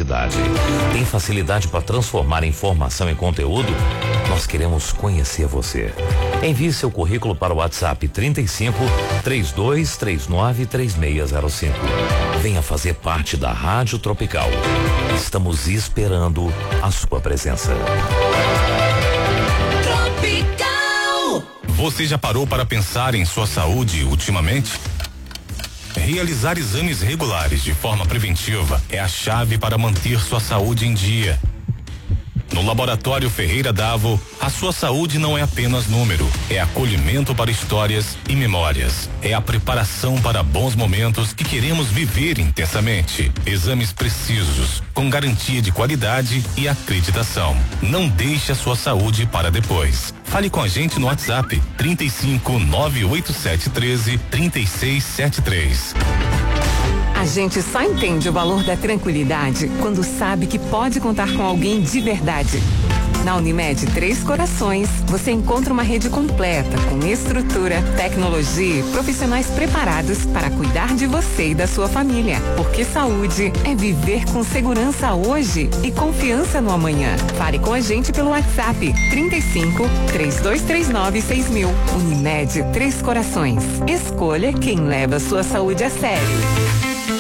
necessidade. Tem facilidade para transformar informação em conteúdo? Nós queremos conhecer você. Envie seu currículo para o WhatsApp 35 3239 3605. Venha fazer parte da Rádio Tropical. Estamos esperando a sua presença. Tropical. Você já parou para pensar em sua saúde ultimamente? Realizar exames regulares de forma preventiva é a chave para manter sua saúde em dia. No Laboratório Ferreira Davo, a sua saúde não é apenas número, é acolhimento para histórias e memórias. É a preparação para bons momentos que queremos viver intensamente. Exames precisos, com garantia de qualidade e acreditação. Não deixe a sua saúde para depois. Fale com a gente no WhatsApp 35 98713 3673. A gente só entende o valor da tranquilidade quando sabe que pode contar com alguém de verdade. Na Unimed Três Corações, você encontra uma rede completa com estrutura, tecnologia e profissionais preparados para cuidar de você e da sua família. Porque saúde é viver com segurança hoje e confiança no amanhã. Fale com a gente pelo WhatsApp 35 3239 6000. Unimed Três Corações. Escolha quem leva a sua saúde a sério.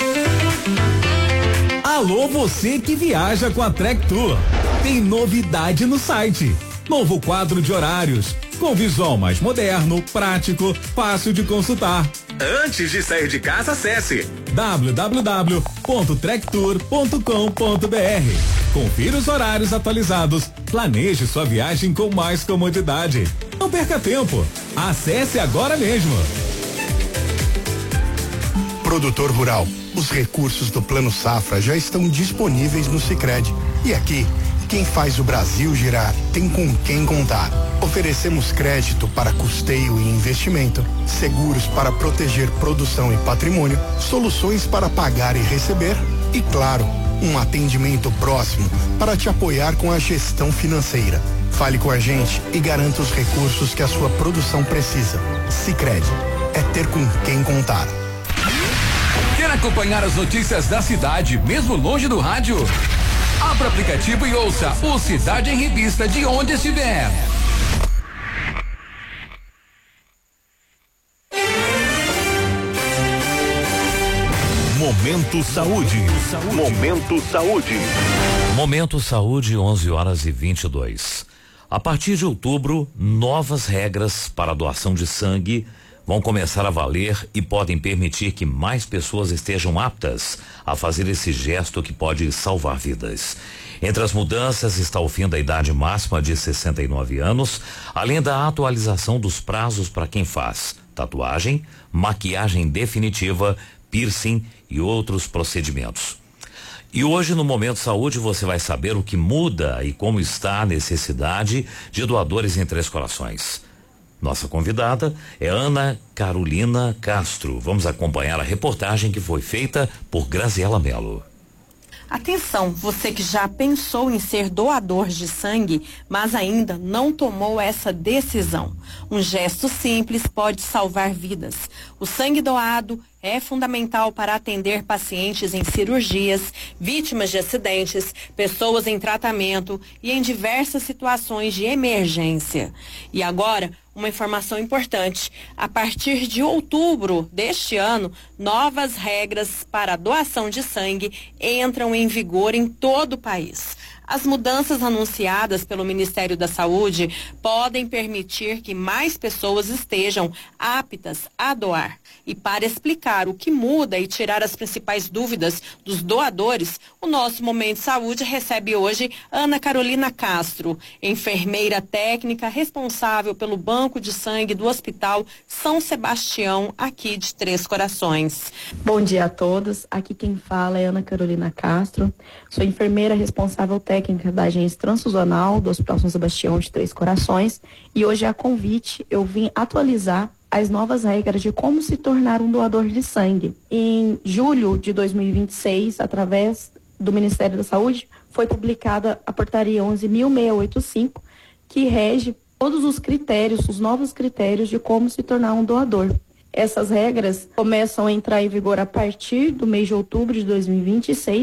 Alô, você que viaja com a Trek Tour. Tem novidade no site. Novo quadro de horários, com visual mais moderno, prático, fácil de consultar. Antes de sair de casa, acesse www.trektour.com.br. Confira os horários atualizados. Planeje sua viagem com mais comodidade. Não perca tempo. Acesse agora mesmo. Produtor rural, os recursos do Plano Safra já estão disponíveis no Sicredi. E aqui, quem faz o Brasil girar tem com quem contar. Oferecemos crédito para custeio e investimento, seguros para proteger produção e patrimônio, soluções para pagar e receber e, claro, um atendimento próximo para te apoiar com a gestão financeira. Fale com a gente e garanta os recursos que a sua produção precisa. Sicredi, é ter com quem contar. Quer acompanhar as notícias da cidade, mesmo longe do rádio? Abra o aplicativo e ouça o Cidade em Revista de onde estiver. Momento Saúde. Momento Saúde. Momento Saúde, 11h22. A partir de outubro, novas regras para a doação de sangue vão começar a valer e podem permitir que mais pessoas estejam aptas a fazer esse gesto que pode salvar vidas. Entre as mudanças está o fim da idade máxima de 69 anos, além da atualização dos prazos para quem faz tatuagem, maquiagem definitiva, piercing e outros procedimentos. E hoje no Momento Saúde você vai saber o que muda e como está a necessidade de doadores em Três Corações. Nossa convidada é Ana Carolina Castro. Vamos acompanhar a reportagem que foi feita por Graziela Mello. Atenção, você que já pensou em ser doador de sangue, mas ainda não tomou essa decisão. Um gesto simples pode salvar vidas. O sangue doado é fundamental para atender pacientes em cirurgias, vítimas de acidentes, pessoas em tratamento e em diversas situações de emergência. E agora, uma informação importante. A partir de outubro deste ano, novas regras para a doação de sangue entram em vigor em todo o país. As mudanças anunciadas pelo Ministério da Saúde podem permitir que mais pessoas estejam aptas a doar. E para explicar o que muda e tirar as principais dúvidas dos doadores, o nosso Momento Saúde recebe hoje Ana Carolina Castro, enfermeira técnica responsável pelo Banco de Sangue do Hospital São Sebastião, aqui de Três Corações. Bom dia a todos, aqui quem fala é Ana Carolina Castro, sou enfermeira responsável técnica da agência transfusional do Hospital São Sebastião de Três Corações e hoje a convite eu vim atualizar as novas regras de como se tornar um doador de sangue. Em julho de 2026, através do Ministério da Saúde, foi publicada a portaria 11.685, que rege todos os critérios, os novos critérios de como se tornar um doador. Essas regras começam a entrar em vigor a partir do mês de outubro de 2026,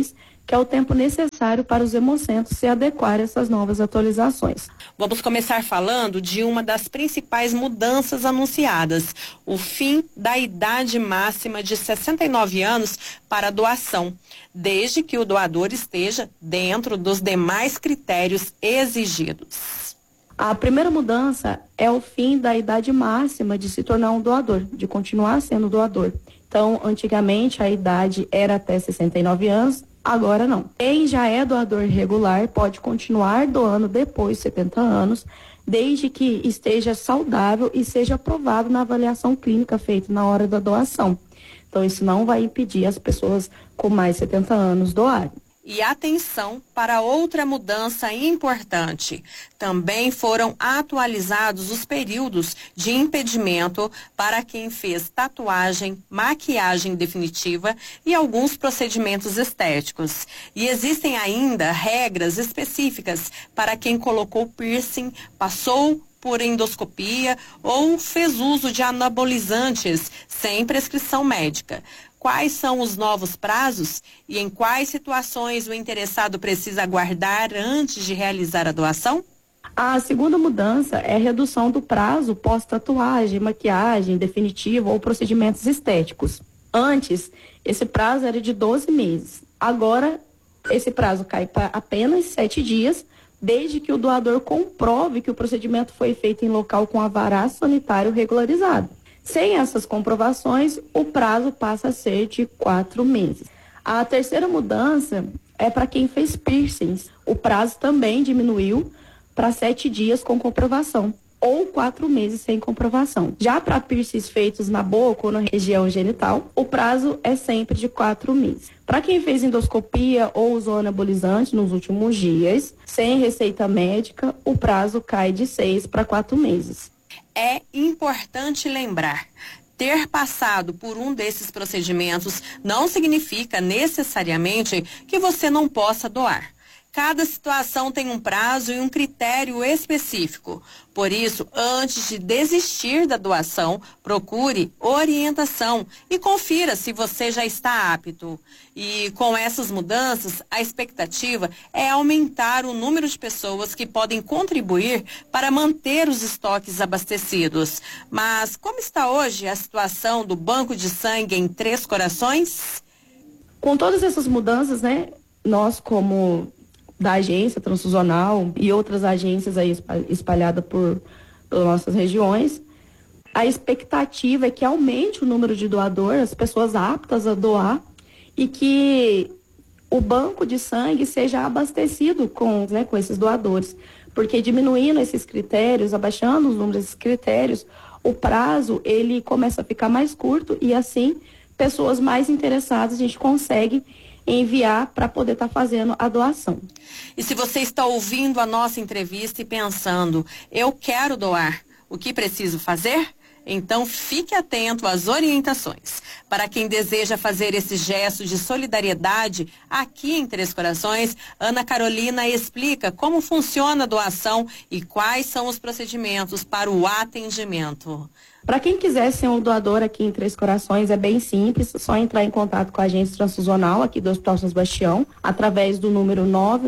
que é o tempo necessário para os hemocentros se adequarem a essas novas atualizações. Vamos começar falando de uma das principais mudanças anunciadas, o fim da idade máxima de 69 anos para a doação, desde que o doador esteja dentro dos demais critérios exigidos. A primeira mudança é o fim da idade máxima de se tornar um doador, de continuar sendo doador. Então, antigamente a idade era até 69 anos, agora não. Quem já é doador regular pode continuar doando depois de 70 anos, desde que esteja saudável e seja aprovado na avaliação clínica feita na hora da doação. Então, isso não vai impedir as pessoas com mais de 70 anos doarem. E atenção para outra mudança importante. Também foram atualizados os períodos de impedimento para quem fez tatuagem, maquiagem definitiva e alguns procedimentos estéticos. E existem ainda regras específicas para quem colocou piercing, passou por endoscopia ou fez uso de anabolizantes sem prescrição médica. Quais são os novos prazos e em quais situações o interessado precisa aguardar antes de realizar a doação? A segunda mudança é a redução do prazo pós-tatuagem, maquiagem definitiva ou procedimentos estéticos. Antes, esse prazo era de 12 meses. Agora, esse prazo cai para apenas 7 dias, desde que o doador comprove que o procedimento foi feito em local com alvará sanitário regularizado. Sem essas comprovações, o prazo passa a ser de 4 meses. A terceira mudança é para quem fez piercings. O prazo também diminuiu para 7 dias com comprovação, ou 4 meses sem comprovação. Já para piercings feitos na boca ou na região genital, o prazo é sempre de 4 meses. Para quem fez endoscopia ou usou anabolizante nos últimos dias, sem receita médica, o prazo cai de 6 para 4 meses. É importante lembrar, ter passado por um desses procedimentos não significa necessariamente que você não possa doar. Cada situação tem um prazo e um critério específico. Por isso, antes de desistir da doação, procure orientação e confira se você já está apto. E com essas mudanças, a expectativa é aumentar o número de pessoas que podem contribuir para manter os estoques abastecidos. Mas como está hoje a situação do banco de sangue em Três Corações? Com todas essas mudanças, nós como da agência transfusional e outras agências aí espalhadas pelas nossas regiões, a expectativa é que aumente o número de doadores, as pessoas aptas a doar, e que o banco de sangue seja abastecido com esses doadores, porque diminuindo esses critérios, abaixando os números desses critérios, o prazo ele começa a ficar mais curto e assim pessoas mais interessadas a gente consegue enviar para poder estar fazendo a doação. E se você está ouvindo a nossa entrevista e pensando, eu quero doar, o que preciso fazer? Então fique atento às orientações. Para quem deseja fazer esse gesto de solidariedade, aqui em Três Corações, Ana Carolina explica como funciona a doação e quais são os procedimentos para o atendimento. Para quem quiser ser um doador aqui em Três Corações, é bem simples, só entrar em contato com a agência transfusional aqui do Hospital São Sebastião, através do número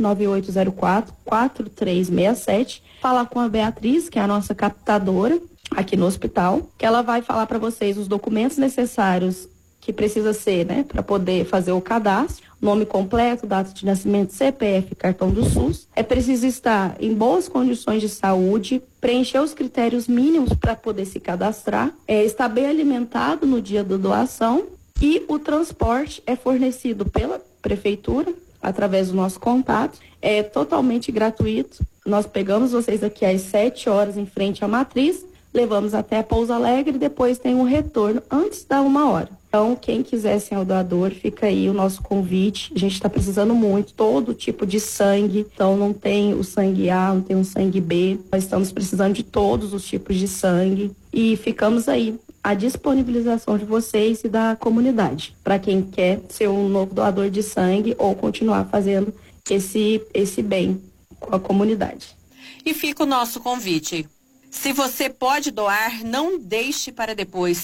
99804-4367, falar com a Beatriz, que é a nossa captadora aqui no hospital, que ela vai falar para vocês os documentos necessários que precisa ser, para poder fazer o cadastro, nome completo, data de nascimento, CPF, cartão do SUS. É preciso estar em boas condições de saúde, preencher os critérios mínimos para poder se cadastrar, estar bem alimentado no dia da doação e o transporte é fornecido pela prefeitura através do nosso contato, é totalmente gratuito. Nós pegamos vocês aqui às 7 horas em frente à matriz, levamos até Pouso Alegre e depois tem um retorno antes da 1 hora. Então, quem quiser ser o doador, fica aí o nosso convite. A gente está precisando muito, todo tipo de sangue. Então, não tem o sangue A, não tem o sangue B. Nós estamos precisando de todos os tipos de sangue. E ficamos aí à disponibilização de vocês e da comunidade, para quem quer ser um novo doador de sangue ou continuar fazendo esse bem com a comunidade. E fica o nosso convite. Se você pode doar, não deixe para depois.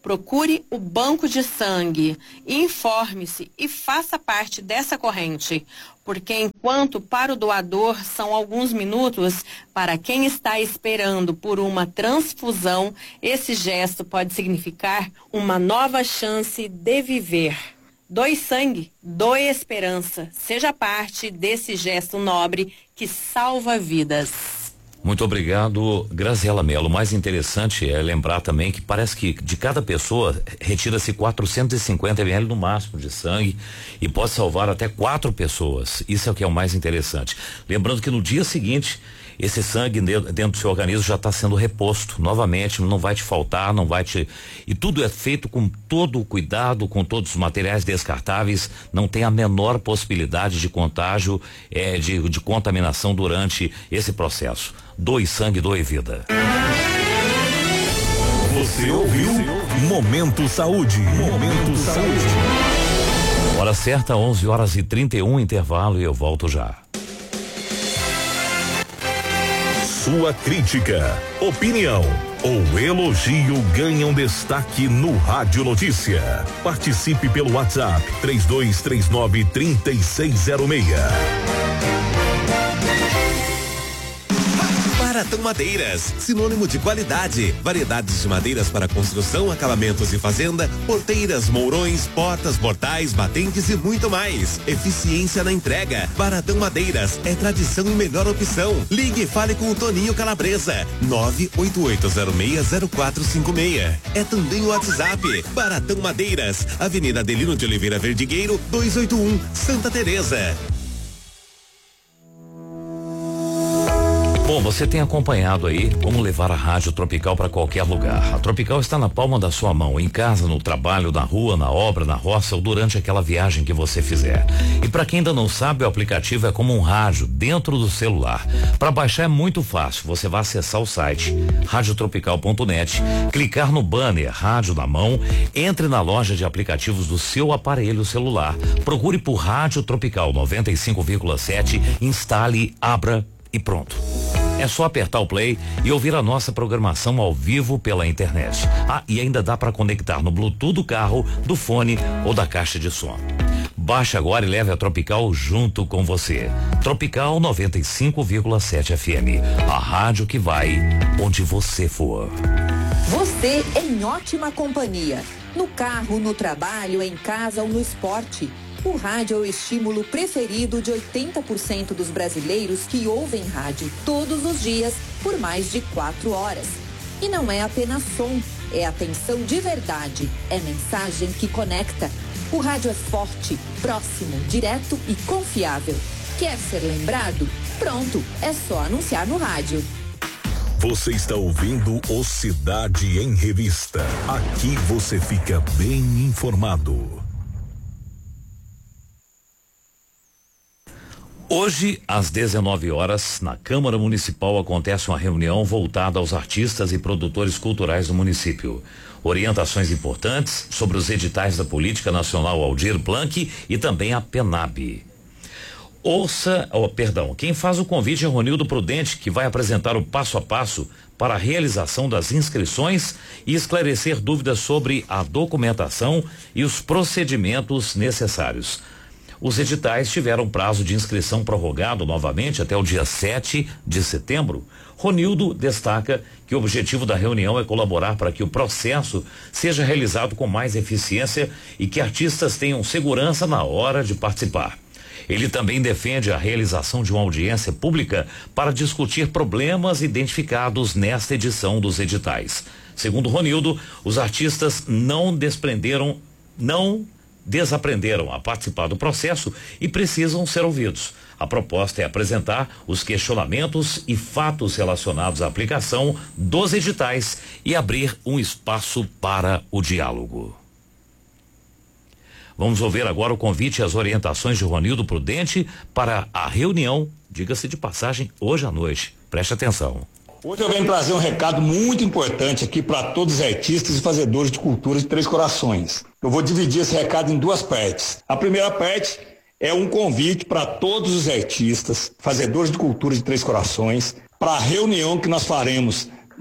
Procure o banco de sangue, informe-se e faça parte dessa corrente, porque enquanto para o doador são alguns minutos, para quem está esperando por uma transfusão, esse gesto pode significar uma nova chance de viver. Doe sangue, doe esperança, seja parte desse gesto nobre que salva vidas. Muito obrigado, Graziela Mello. O mais interessante é lembrar também que parece que de cada pessoa retira-se 450 ml no máximo de sangue e pode salvar até 4 pessoas. Isso é o que é o mais interessante. Lembrando que no dia seguinte, esse sangue dentro do seu organismo já está sendo reposto novamente, não vai te faltar, não vai te... E tudo é feito com todo o cuidado, com todos os materiais descartáveis, não tem a menor possibilidade de contágio, de contaminação durante esse processo. Doe sangue, doe vida. Você ouviu Momento Saúde. Momento Saúde. Hora certa, 11h31, intervalo e eu volto já. Sua crítica, opinião ou elogio ganham destaque no Rádio Notícia. Participe pelo WhatsApp 3239-3606. Baratão Madeiras, sinônimo de qualidade, variedades de madeiras para construção, acabamentos e fazenda, porteiras, mourões, portas, portais, batentes e muito mais. Eficiência na entrega. Baratão Madeiras é tradição e melhor opção. Ligue e fale com o Toninho Calabresa, 988060456. É também o WhatsApp. Baratão Madeiras, Avenida Adelino de Oliveira Verdigueiro, 281, Santa Teresa. Bom, você tem acompanhado aí como levar a Rádio Tropical para qualquer lugar. A Tropical está na palma da sua mão, em casa, no trabalho, na rua, na obra, na roça ou durante aquela viagem que você fizer. E para quem ainda não sabe, o aplicativo é como um rádio dentro do celular. Para baixar é muito fácil. Você vai acessar o site radiotropical.net, clicar no banner Rádio na Mão, entre na loja de aplicativos do seu aparelho celular, procure por Rádio Tropical 95,7, instale, abra e pronto. É só apertar o play e ouvir a nossa programação ao vivo pela internet. Ah, e ainda dá para conectar no Bluetooth do carro, do fone ou da caixa de som. Baixe agora e leve a Tropical junto com você. Tropical 95,7 FM. A rádio que vai onde você for. Você em ótima companhia. No carro, no trabalho, em casa ou no esporte. O rádio é o estímulo preferido de 80% dos brasileiros que ouvem rádio todos os dias por mais de 4 horas. E não é apenas som, é atenção de verdade, é mensagem que conecta. O rádio é forte, próximo, direto e confiável. Quer ser lembrado? Pronto, é só anunciar no rádio. Você está ouvindo o Cidade em Revista. Aqui você fica bem informado. Hoje, às 19 horas, na Câmara Municipal acontece uma reunião voltada aos artistas e produtores culturais do município. Orientações importantes sobre os editais da Política Nacional Aldir Blanc e também a PENAB. Quem faz o convite é Ronildo Prudente, que vai apresentar o passo a passo para a realização das inscrições e esclarecer dúvidas sobre a documentação e os procedimentos necessários. Os editais tiveram prazo de inscrição prorrogado novamente até o dia 7 de setembro. Ronildo destaca que o objetivo da reunião é colaborar para que o processo seja realizado com mais eficiência e que artistas tenham segurança na hora de participar. Ele também defende a realização de uma audiência pública para discutir problemas identificados nesta edição dos editais. Segundo Ronildo, os artistas não desaprenderam a participar do processo e precisam ser ouvidos. A proposta é apresentar os questionamentos e fatos relacionados à aplicação dos editais e abrir um espaço para o diálogo. Vamos ouvir agora o convite e as orientações de Ronildo Prudente para a reunião, diga-se de passagem, hoje à noite. Preste atenção. Hoje eu venho trazer um recado muito importante aqui para todos os artistas e fazedores de cultura de Três Corações. Eu vou dividir esse recado em 2 partes. A primeira parte é um convite para todos os artistas, fazedores de cultura de Três Corações, para a reunião que nós faremos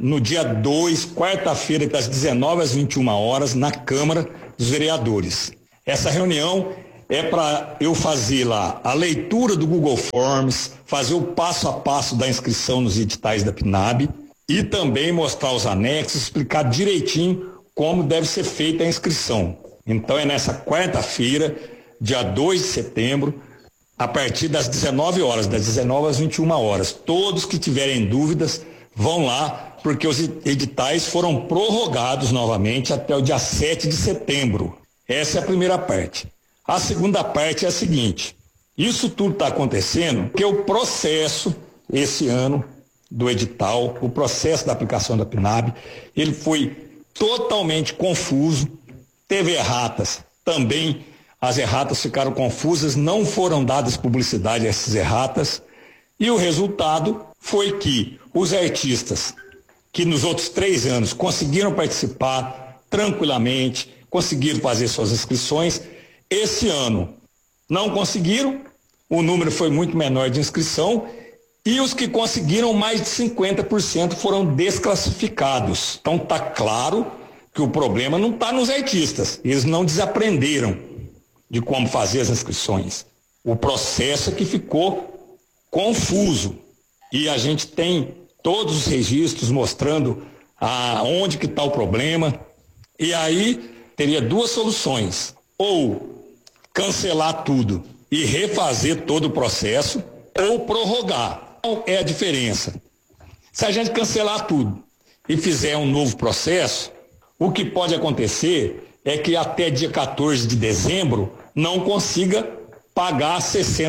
no dia 2, quarta-feira, das 19 às 21 horas, na Câmara dos Vereadores. Essa reunião é para eu fazer lá a leitura do Google Forms, fazer o passo a passo da inscrição nos editais da PNAB e também mostrar os anexos, explicar direitinho como deve ser feita a inscrição. Então é nessa quarta-feira, dia 2 de setembro, a partir das 19 horas, das 19 às 21 horas. Todos que tiverem dúvidas vão lá, porque os editais foram prorrogados novamente até o dia 7 de setembro. Essa é a primeira parte. A segunda parte é a seguinte: isso tudo está acontecendo porque o processo, esse ano, do edital, o processo da aplicação da PNAB, ele foi totalmente confuso, teve erratas também. As erratas ficaram confusas, não foram dadas publicidade a essas erratas, e o resultado foi que os artistas que nos outros 3 anos conseguiram participar tranquilamente, conseguiram fazer suas inscrições, esse ano não conseguiram, o número foi muito menor de inscrição, e os que conseguiram, mais de 50% foram desclassificados. Então está claro que o problema não está nos artistas, eles não desaprenderam de como fazer as inscrições. O processo é que ficou confuso. E a gente tem todos os registros mostrando aonde que está o problema. E aí teria 2 soluções: ou cancelar tudo e refazer todo o processo, ou prorrogar. Qual é a diferença? Se a gente cancelar tudo e fizer um novo processo, o que pode acontecer é que até dia 14 de dezembro não consiga pagar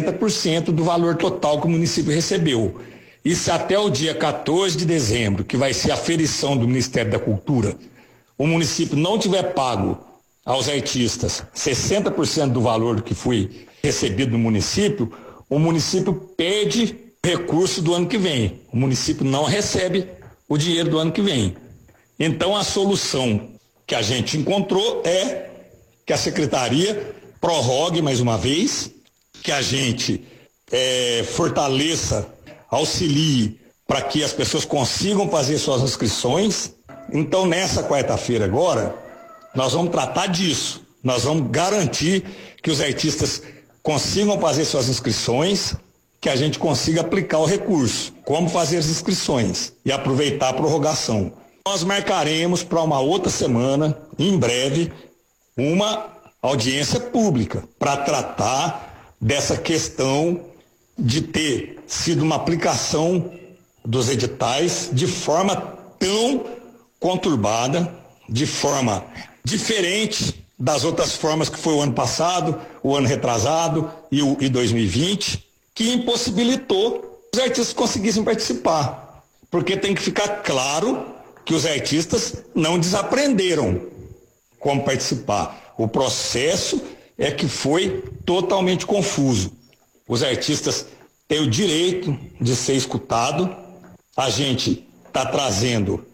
60% do valor total que o município recebeu. E se até o dia 14 de dezembro, que vai ser a ferição do Ministério da Cultura, o município não tiver pago aos artistas 60% do valor que foi recebido no município, o município perde recurso do ano que vem. O município não recebe o dinheiro do ano que vem. Então a solução que a gente encontrou é que a secretaria prorrogue mais uma vez, que a gente fortaleça, auxilie para que as pessoas consigam fazer suas inscrições. Então, nessa quarta-feira agora, nós vamos tratar disso. Nós vamos garantir que os artistas consigam fazer suas inscrições, que a gente consiga aplicar o recurso, como fazer as inscrições e aproveitar a prorrogação. Nós marcaremos para uma outra semana, em breve, uma audiência pública para tratar dessa questão de ter sido uma aplicação dos editais de forma tão conturbada, de forma diferente das outras formas que foi o ano passado, o ano retrasado e 2020, que impossibilitou os artistas conseguissem participar. Porque tem que ficar claro que os artistas não desaprenderam como participar. O processo é que foi totalmente confuso. Os artistas têm o direito de ser escutado. A gente está trazendo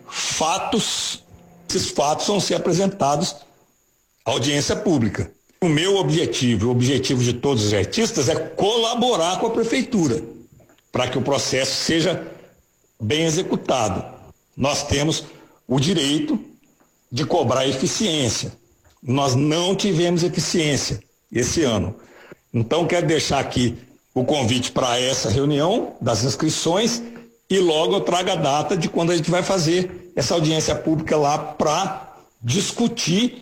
fatos. Esses fatos vão ser apresentados à audiência pública. O meu objetivo, o objetivo de todos os artistas é colaborar com a prefeitura para que o processo seja bem executado. Nós temos o direito de cobrar eficiência. Nós não tivemos eficiência esse ano. Então, quero deixar aqui o convite para essa reunião das inscrições e logo eu trago a data de quando a gente vai fazer essa audiência pública lá para discutir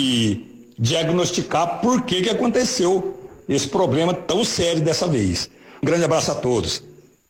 e diagnosticar por que aconteceu esse problema tão sério dessa vez. Um grande abraço a todos.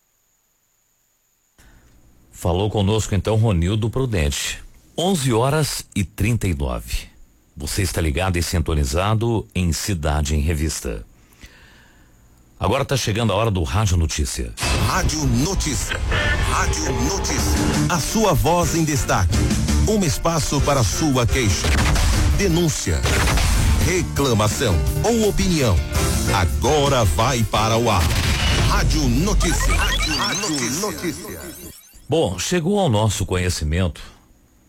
Falou conosco então Ronildo Prudente. 11h39. Você está ligado e sintonizado em Cidade em Revista. Agora está chegando a hora do Rádio Notícia. Rádio Notícia. Rádio Notícia. A sua voz em destaque. Um espaço para sua queixa, denúncia, reclamação ou opinião. Agora vai para o ar. Rádio Notícia. Rádio Notícia. Bom, chegou ao nosso conhecimento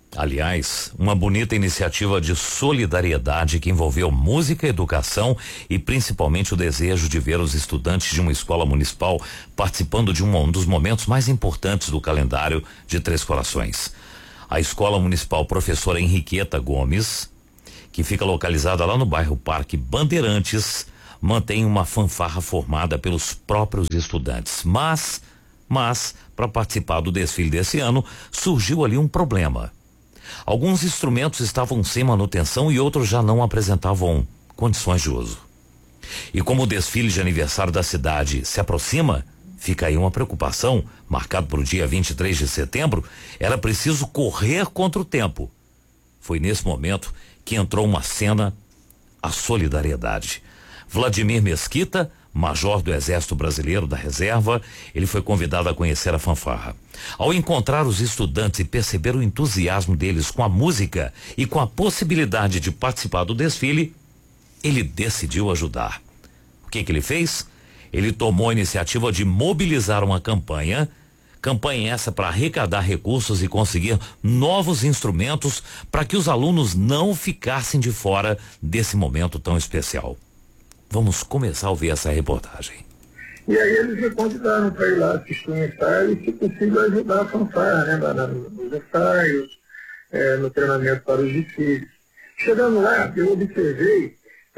Aliás, uma bonita iniciativa de solidariedade que envolveu música, educação e principalmente o desejo de ver os estudantes de uma escola municipal participando de um dos momentos mais importantes do calendário de Três Corações. A Escola Municipal Professora Henriqueta Gomes, que fica localizada lá no bairro Parque Bandeirantes, mantém uma fanfarra formada pelos próprios estudantes. Mas, para participar do desfile desse ano, surgiu ali um problema. Alguns instrumentos estavam sem manutenção e outros já não apresentavam condições de uso. E como o desfile de aniversário da cidade se aproxima, fica aí uma preocupação, marcado para o dia 23 de setembro, era preciso correr contra o tempo. Foi nesse momento que entrou uma cena, a solidariedade. Vladimir Mesquita, major do Exército Brasileiro da Reserva, ele foi convidado a conhecer a fanfarra. Ao encontrar os estudantes e perceber o entusiasmo deles com a música e com a possibilidade de participar do desfile, ele decidiu ajudar. O que ele fez? Ele tomou a iniciativa de mobilizar uma campanha essa para arrecadar recursos e conseguir novos instrumentos para que os alunos não ficassem de fora desse momento tão especial. Vamos começar a ouvir essa reportagem. E aí eles me convidaram para ir lá assistir um ensaio e, se possível, ajudar a fanfarra, né, nos ensaios, no treinamento para os desfiles. Chegando lá, eu observei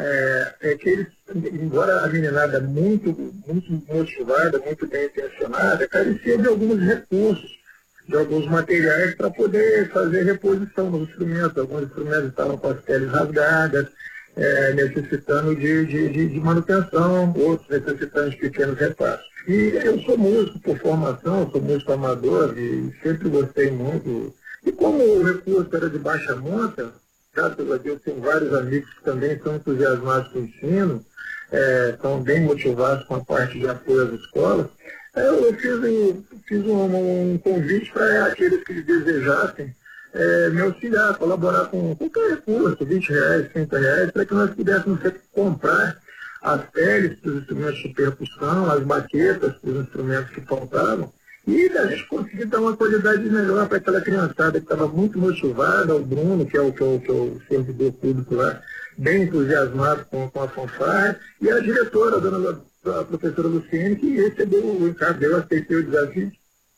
que eles, embora a meninada muito motivada, muito bem intencionada, carecia de alguns recursos, de alguns materiais para poder fazer reposição nos instrumentos. Alguns instrumentos estavam com as peles rasgadas, necessitando de manutenção, outros necessitando de pequenos reparos. E eu sou músico por formação, sou músico amador e sempre gostei muito. E como o recurso era de baixa monta, graças a Deus tenho vários amigos que também são entusiasmados com o ensino, estão bem motivados com a parte de apoio às escolas. Eu fiz um convite para aqueles que desejassem me auxiliar, colaborar com qualquer recurso, R$20, R$30, para que nós pudéssemos comprar as peles para os instrumentos de percussão, as baquetas para os instrumentos que faltavam, e a gente conseguir dar uma qualidade melhor para aquela criançada que estava muito motivada, o Bruno, que é o servidor público lá, bem entusiasmado com a fanfarra, e a diretora, a professora Luciene, que recebeu o encargo, eu aceitei o desafio.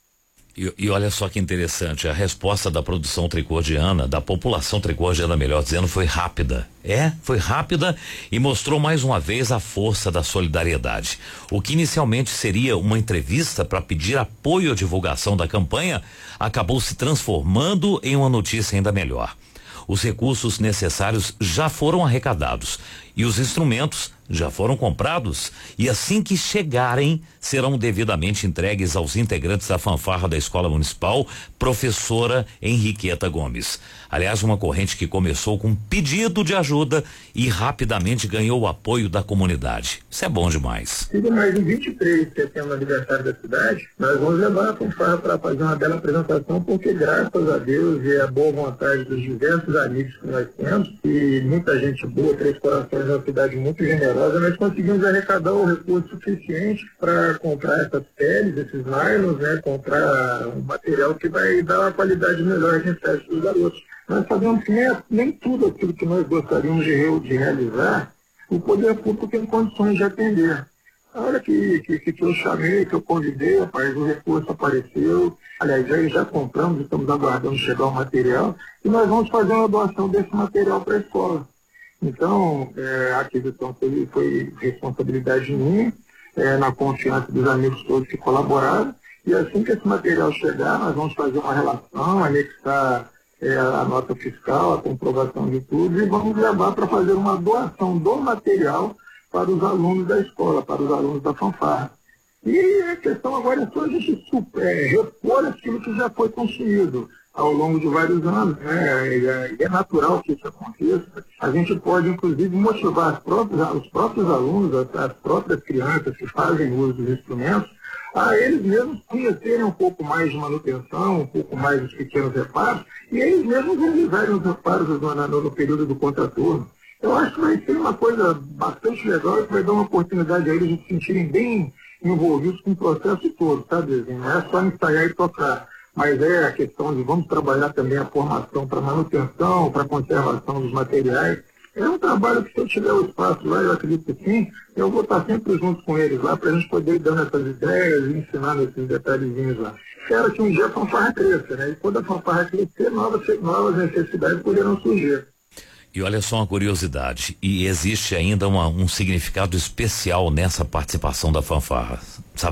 E olha só que interessante, a resposta da produção tricordiana, da população tricordiana, melhor dizendo, foi rápida. Foi rápida e mostrou mais uma vez a força da solidariedade. O que inicialmente seria uma entrevista para pedir apoio à divulgação da campanha, acabou se transformando em uma notícia ainda melhor. Os recursos necessários já foram arrecadados e os instrumentos já foram comprados, e assim que chegarem serão devidamente entregues aos integrantes da fanfarra da Escola Municipal Professora Henriqueta Gomes. Aliás, uma corrente que começou com um pedido de ajuda e rapidamente ganhou o apoio da comunidade. Isso é bom demais. E mais em 23 de setembro, aniversário da cidade, nós vamos levar a fanfarra para fazer uma bela apresentação, porque graças a Deus e a boa vontade dos diversos amigos que nós temos, e muita gente boa, Três Corações é uma cidade muito generosa, nós conseguimos arrecadar o recurso suficiente para comprar essas peles, esses nylons, né, comprar um material que vai dar uma qualidade melhor de festa dos garotos. Nós sabemos que nem tudo aquilo que nós gostaríamos de realizar, o poder público tem condições de atender. A hora que eu chamei, que eu convidei, rapaz, o recurso apareceu. Aliás, já compramos, estamos aguardando chegar o material, e nós vamos fazer uma doação desse material para a escola. Então, a aquisição foi responsabilidade minha, na confiança dos amigos todos que colaboraram, e assim que esse material chegar, nós vamos fazer uma relação, anexar a nota fiscal, a comprovação de tudo, e vamos levar para fazer uma doação do material para os alunos da escola, para os alunos da fanfarra. E a questão agora é só a gente repor aquilo que já foi consumido ao longo de vários anos, né? E é natural que isso aconteça. A gente pode, inclusive, motivar os próprios alunos, as próprias crianças que fazem uso dos instrumentos, a eles mesmos conhecerem um pouco mais de manutenção, um pouco mais dos pequenos reparos, e eles mesmos realizarem os reparos no período do contraturno. Eu acho que vai ser uma coisa bastante legal e que vai dar uma oportunidade a eles de se sentirem bem envolvidos com o processo todo, sabe? Não é só ensaiar e tocar. mas é a questão de vamos trabalhar também a formação para manutenção, para conservação dos materiais. É um trabalho que, se eu tiver o espaço lá, eu acredito que sim, eu vou estar sempre junto com eles lá para a gente poder ir dando essas ideias e ensinando esses detalhezinhos lá. Quero que um dia a fanfarra cresça, né? E quando a fanfarra crescer, novas necessidades poderão surgir. E olha só uma curiosidade, e existe ainda um significado especial nessa participação da fanfarra. Sabe